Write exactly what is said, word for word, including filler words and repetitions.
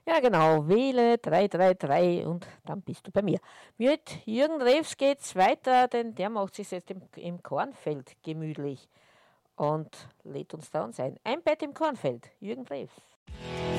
Ja, genau, wähle drei drei drei und dann bist du bei mir. Mit Jürgen Rews geht's weiter, denn der macht sich jetzt im, im Kornfeld gemütlich und lädt uns da uns ein. Ein Bett im Kornfeld, Jürgen Rews.